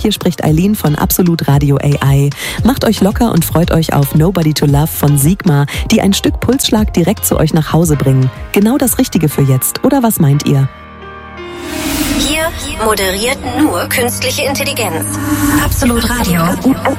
hier spricht Eileen von Absolut Radio AI. Macht euch locker und freut euch auf Nobody to Love von Sigma, die ein Stück Pulsschlag direkt zu euch nach Hause bringen. Genau das Richtige für jetzt, oder was meint ihr? Hier moderiert nur künstliche Intelligenz. Absolut Radio.